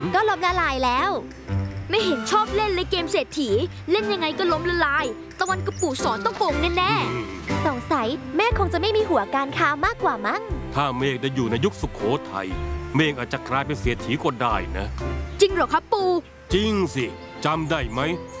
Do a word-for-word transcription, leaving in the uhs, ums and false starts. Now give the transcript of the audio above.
ก็ล้มละลายแล้วไม่เห็นชอบเล่นเลยเกมเศรษฐีเล่นยังไงก็ล้มละลายตะวันกับปู่สอนต้องโกงแน่ๆสงสัยแม่คงจะไม่มีหัวการค้ามากกว่ามั้งถ้าเมฆได้อยู่ในยุคสุโขทัยเมฆอาจจะกลายเป็นเศรษฐีก็ได้นะจริงเหรอครับปู่จริงสิจำได้ไหม